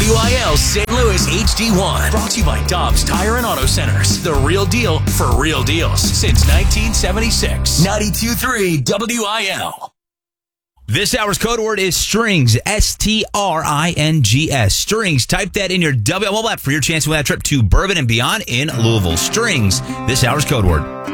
WIL St. Louis HD1. Brought to you by Dobbs Tire and Auto Centers. The real deal for real deals since 1976. 92.3 WIL. This hour's code word is strings, S-T-R-I-N-G-S. Strings. Type that in your WIL mobile app for your chance to win that trip to Bourbon and Beyond in Louisville. Strings. This hour's code word.